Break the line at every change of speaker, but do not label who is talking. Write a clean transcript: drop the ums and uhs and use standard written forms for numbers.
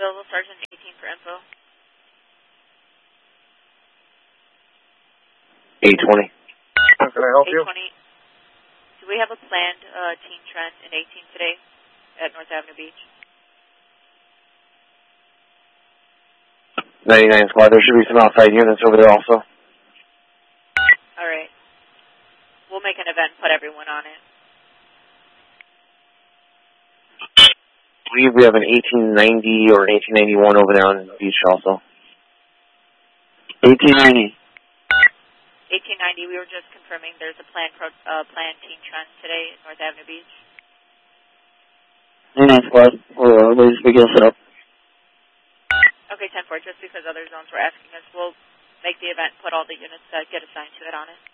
Available Sergeant 18 for info.
820.
How can I help you?
820. Do we have a planned teen trend in 18 today at North Avenue Beach?
99 squad, there should be some outside units over there also.
All right. We'll make an event and put everyone on it.
I believe we have an 1890 or an 1891 over there on the beach also. 1890.
1890, we were just confirming there's a planned teen trend today at North Avenue Beach.
99 squad, we're set up.
Okay, 10-4, just because other zones were asking us, we'll make the event, put all the units that get assigned to it on it.